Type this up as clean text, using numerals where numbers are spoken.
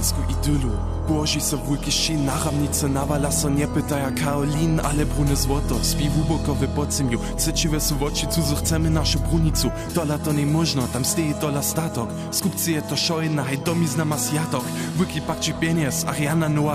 Amerykansku idylu. Boži se wulkiši naramnice nawala so nie pytaja Karolin, ale brune złoto. Spi wubokowy pod ziemiu, cyciwe su w oczy, cudzo chcemy našu brunicu. Dola to nie można, tam steje dola statok. Skupcy je to szojna, hej domizna ma sjatok. Wulki pakči pienies, Ariana Noa